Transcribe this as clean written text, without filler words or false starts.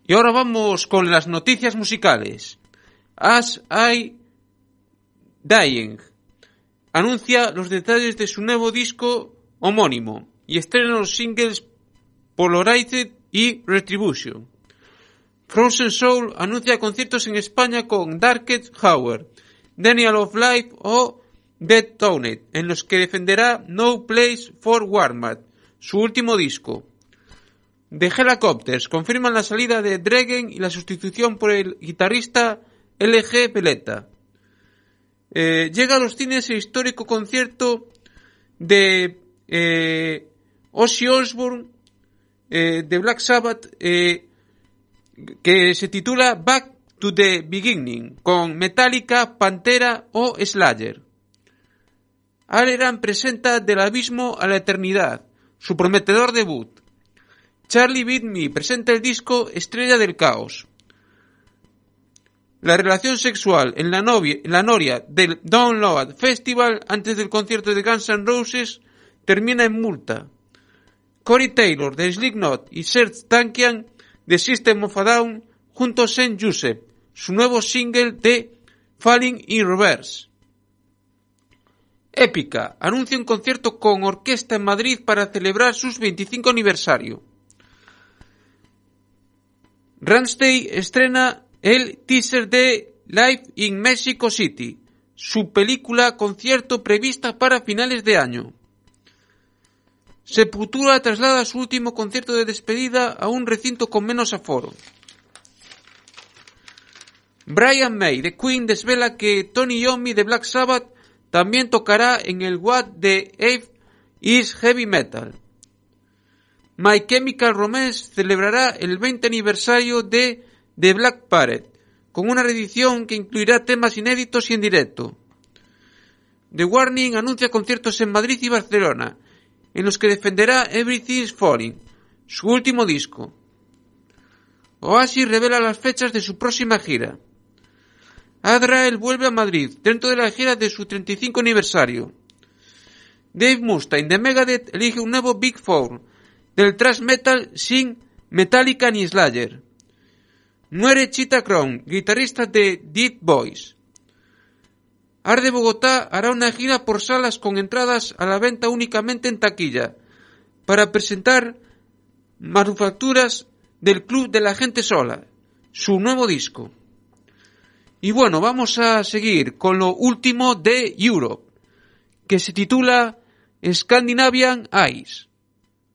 Y ahora vamos con las noticias musicales. As I Dying anuncia los detalles de su nuevo disco homónimo y estrena los singles Polarized y Retribution. Frozen Soul anuncia conciertos en España con Darkest Hour, Denial of Life o Dead Toned, en los que defenderá No Place for Warmat, su último disco. The Helicopters confirman la salida de Dregen y la sustitución por el guitarrista LG Veleta. Llega a los cines el histórico concierto de Ozzy Osbourne de Black Sabbath que se titula Back to the Beginning, con Metallica, Pantera o Slayer. Aleran presenta Del Abismo a la Eternidad, su prometedor debut. Charlie Beat Me presenta el disco Estrella del Caos. La relación sexual en la noria del Download Festival antes del concierto de Guns N' Roses termina en multa. Corey Taylor de Slipknot y Serj Tankian de System of a Down junto a Saint Joseph, su nuevo single de Falling in Reverse. Épica anuncia un concierto con orquesta en Madrid para celebrar su 25 aniversario. Rammstein estrena el teaser de Live in Mexico City, su película concierto prevista para finales de año. Sepultura traslada su último concierto de despedida a un recinto con menos aforo. Brian May de Queen desvela que Tony Iommi de Black Sabbath también tocará en el What the F is Heavy Metal. My Chemical Romance celebrará el 20 aniversario de The Black Parade, con una reedición que incluirá temas inéditos y en directo. The Warning anuncia conciertos en Madrid y Barcelona, en los que defenderá Everything's Falling, su último disco. Oasis revela las fechas de su próxima gira. Azrael vuelve a Madrid, dentro de la gira de su 35 aniversario. Dave Mustaine de Megadeth elige un nuevo Big Four del thrash metal sin Metallica ni Slayer. Muere Cheetah Chrome, guitarrista de Dead Boys. Arde Bogotá hará una gira por salas con entradas a la venta únicamente en taquilla, para presentar Manufacturas del Club de la Gente Sola, su nuevo disco. Y bueno, vamos a seguir con lo último de Europe, que se titula Scandinavian Eyes.